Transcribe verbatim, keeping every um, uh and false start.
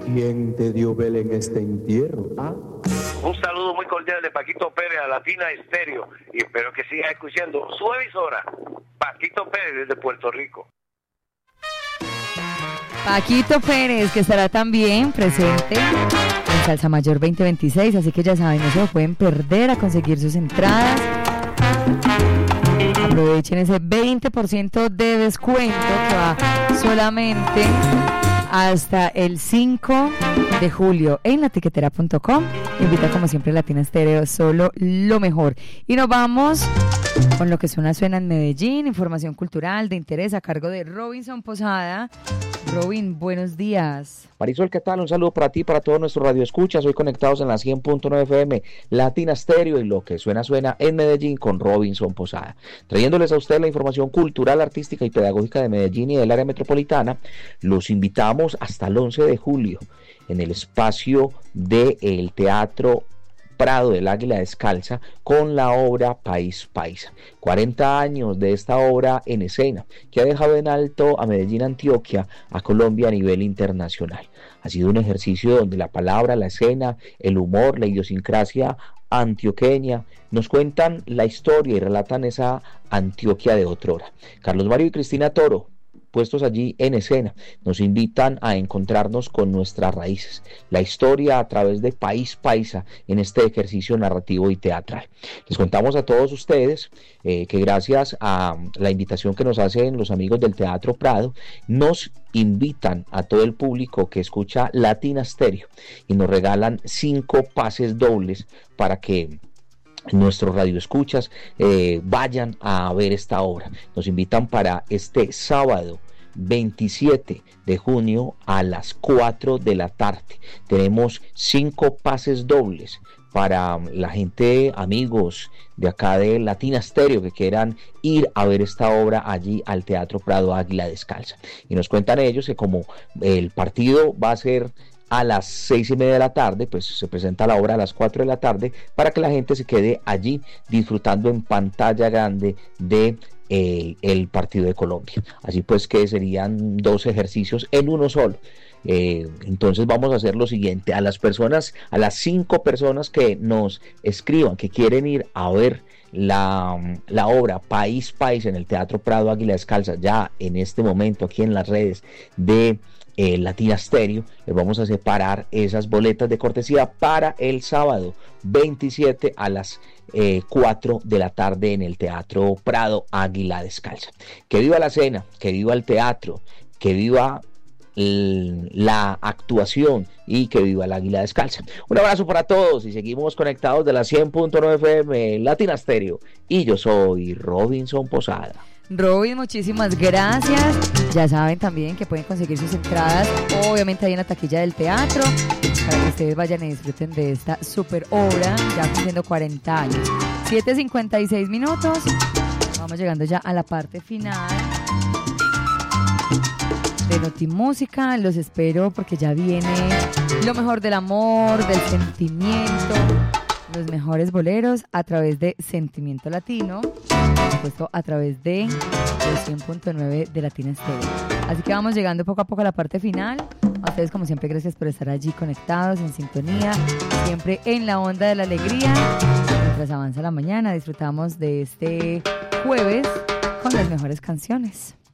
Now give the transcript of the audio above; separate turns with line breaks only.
¿Quién te dio vela en este entierro? ¿Ah?
Un saludo muy cordial de Paquito Pérez a Latina Estéreo y espero que sigas escuchando su emisora, Paquito Pérez desde Puerto Rico.
Paquito Pérez, que estará también presente en Salsa Mayor veinte veintiséis, así que ya saben, no se lo pueden perder a conseguir sus entradas. Aprovechen ese veinte por ciento de descuento que va solamente hasta el cinco de julio en latiquetera punto com. Invita como siempre Latina Estéreo, solo lo mejor. Y nos vamos con lo que suena suena en Medellín, información cultural de interés a cargo de Robinson Posada. Robin, buenos días.
Marisol, ¿qué tal? Un saludo para ti, para todos nuestros radioescuchas, hoy conectados en la cien punto nueve F M, Latina Estéreo, y lo que suena suena en Medellín con Robinson Posada. Trayéndoles a usted la información cultural, artística y pedagógica de Medellín y del área metropolitana, los invitamos hasta el once de julio en el espacio del Teatro Prado del Águila Descalza con la obra País Paisa. cuarenta años de esta obra en escena que ha dejado en alto a Medellín, Antioquia, a Colombia a nivel internacional. Ha sido un ejercicio donde la palabra, la escena, el humor, la idiosincrasia antioqueña nos cuentan la historia y relatan esa Antioquia de otrora. Carlos Mario y Cristina Toro, puestos allí en escena, nos invitan a encontrarnos con nuestras raíces, la historia a través de País Paisa en este ejercicio narrativo y teatral. Les contamos a todos ustedes eh, que gracias a la invitación que nos hacen los amigos del Teatro Prado, nos invitan a todo el público que escucha Latina Estéreo y nos regalan cinco pases dobles para que nuestros radioescuchas eh, vayan a ver esta obra. Nos invitan para este sábado veintisiete de junio a las cuatro de la tarde. Tenemos cinco pases dobles para la gente, amigos de acá de Latina Estéreo que quieran ir a ver esta obra allí al Teatro Prado Águila Descalza. Y nos cuentan ellos que como el partido va a ser a las seis y media de la tarde, pues se presenta la obra a las cuatro de la tarde para que la gente se quede allí disfrutando en pantalla grande de eh, el partido de Colombia. Así pues que serían dos ejercicios en uno solo. Eh, entonces vamos a hacer lo siguiente: a las personas, a las cinco personas que nos escriban que quieren ir a ver la, la obra País Paisa en el Teatro Prado Águila Descalza, ya en este momento aquí en las redes de Eh, Latina Estéreo, les vamos a separar esas boletas de cortesía para el sábado veintisiete a las eh, cuatro de la tarde en el Teatro Prado Águila Descalza. Que viva la cena, que viva el teatro, que viva l- la actuación y que viva el Águila Descalza. Un abrazo para todos y seguimos conectados de la cien punto nueve F M Latina Estéreo, y yo soy Robinson Posada.
Robin, muchísimas gracias. Ya saben también que pueden conseguir sus entradas, obviamente ahí en la taquilla del teatro, para que ustedes vayan y disfruten de esta super obra, ya cumpliendo cuarenta años. siete cincuenta y seis minutos. Vamos llegando ya a la parte final de Notimúsica. Los espero porque ya viene lo mejor del amor, del sentimiento, los mejores boleros a través de Sentimiento Latino, por supuesto a través de los cien punto nueve de Latina Estéreo. Así que vamos llegando poco a poco a la parte final. A ustedes, como siempre, gracias por estar allí conectados, en sintonía, siempre en la onda de la alegría. Mientras avanza la mañana, disfrutamos de este jueves con las mejores canciones.